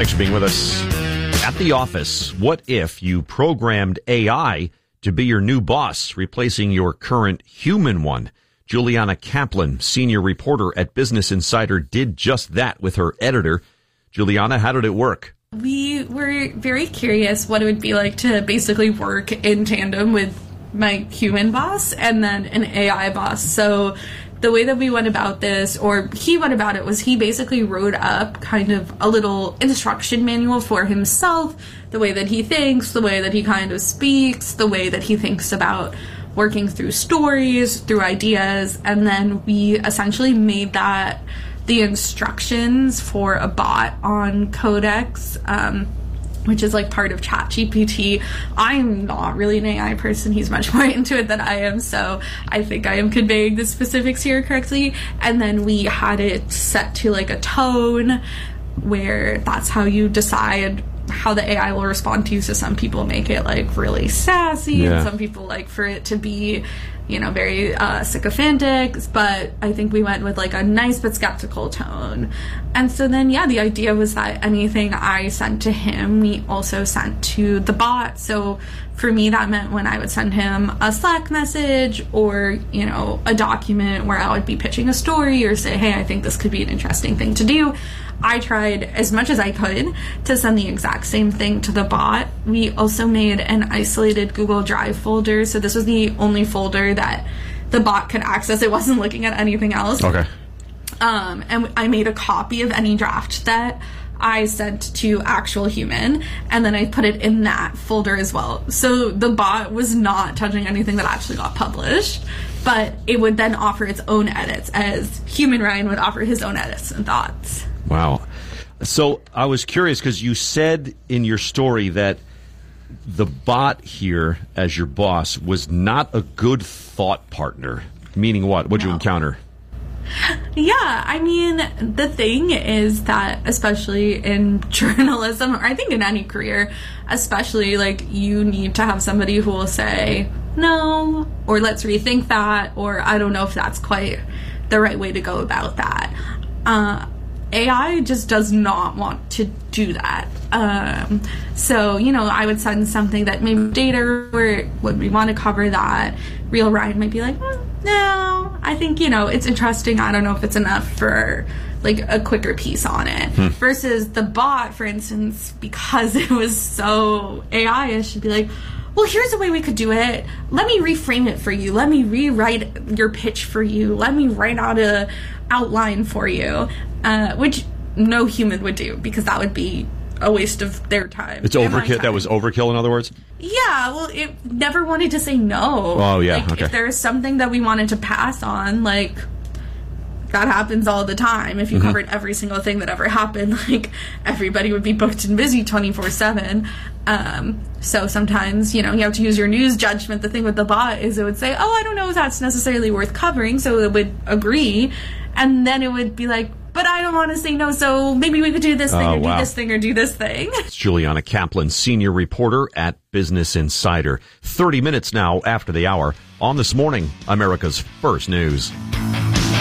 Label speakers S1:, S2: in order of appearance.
S1: Thanks for being with us. At the office, what if you programmed AI to be your new boss, replacing your current human one? Juliana Kaplan, senior reporter at Business Insider, did just that with her editor. Juliana, how did it work?
S2: We were very curious what it would be like to basically work in tandem with my human boss and then an AI boss. So the way that we went about this, or he went about it, was he basically wrote up kind of a little instruction manual for himself, the way that he thinks, the way that he kind of speaks, the way that he thinks about working through stories, through ideas, and then we essentially made that the instructions for a bot on Codex, which is like part of ChatGPT. I'm not really an AI person. He's much more into it than I am, so I think I am conveying the specifics here correctly. And then we had it set to like a tone where that's how you decide how the AI will respond to you. So some people make it like really sassy, and some people like for it to be, you know, very sycophantic, but I think we went with like a nice but skeptical tone. And so then, the idea was that anything I sent to him, we also sent to the bot. So for me, that meant when I would send him a Slack message or, you know, a document where I would be pitching a story or say, hey, I think this could be an interesting thing to do, I tried as much as I could to send the exact same thing to the bot. We also made an isolated Google Drive folder. So this was the only folder that the bot could access. It wasn't looking at anything else.
S1: Okay.
S2: And I made a copy of any draft that I sent to actual human, and then I put it in that folder as well. So the bot was not touching anything that actually got published, but it would then offer its own edits as human Ryan would offer his own edits and thoughts.
S1: Wow. So I was curious because you said in your story that the bot here as your boss was not a good thought partner. Meaning what? What'd you encounter?
S2: Yeah, I mean, the thing is that, especially in journalism, or I think in any career, especially, like, you need to have somebody who will say, no, or let's rethink that, or I don't know if that's quite the right way to go about that. AI just does not want to do that. So, you know, I would send something that maybe data, or would we want to cover that? Real Ryan might be like, no, I think, you know, it's interesting. I don't know if it's enough for like a quicker piece on it. Versus the bot, for instance, because it was so AI-ish, should be like, well, here's a way we could do it. Let me reframe it for you. Let me rewrite your pitch for you. Let me write out a outline for you, which no human would do because that would be a waste of their time.
S1: It's overkill. That was overkill, in other words?
S2: Yeah, well, it never wanted to say no.
S1: Oh, yeah,
S2: like,
S1: okay.
S2: If there is something that we wanted to pass on, like, that happens all the time. If you covered every single thing that ever happened, like, everybody would be booked and busy 24/7. So sometimes, you know, you have to use your news judgment. The thing with the bot is it would say, oh, I don't know if that's necessarily worth covering, so it would agree. And then it would be like, but I don't want to say no, so maybe we could do this thing, do this thing, or do this thing.
S1: It's Juliana Kaplan, senior reporter at Business Insider. 30 minutes now after the hour on This Morning, America's First News.